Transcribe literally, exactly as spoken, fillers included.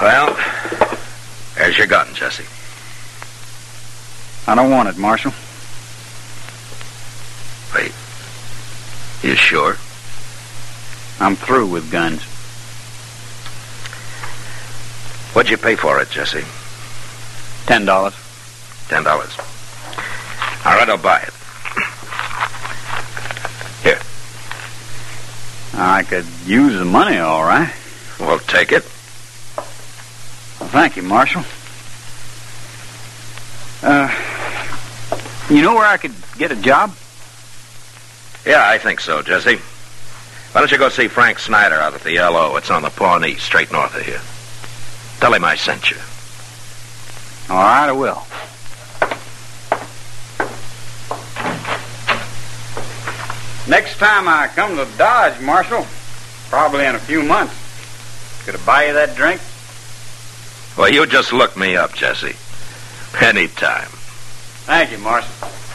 Well, there's your gun, Jesse. I don't want it, Marshal. Wait. You sure? I'm through with guns. What'd you pay for it, Jesse? Ten dollars. Ten dollars. All right, I'll buy it. Here. I could use the money, all right. Well, take it. Well, thank you, Marshal. Uh, you know where I could get a job? Yeah, I think so, Jesse. Why don't you go see Frank Snyder out at the L O? It's on the Pawnee, straight north of here. Tell him I sent you. All right, I will. Next time I come to Dodge, Marshal, probably in a few months, could I buy you that drink? Well, you just look me up, Jesse. Anytime. Thank you, Marshal.